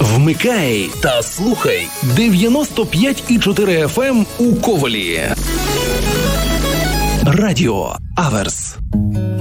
Вмикай та слухай 95,4 FM у Ковелі. Радіо Аверс.